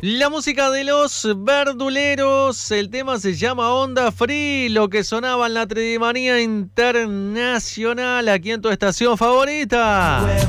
La música de los verduleros, el tema se llama Onda Free, lo que sonaba en la Tridimanía Internacional, aquí en tu estación favorita.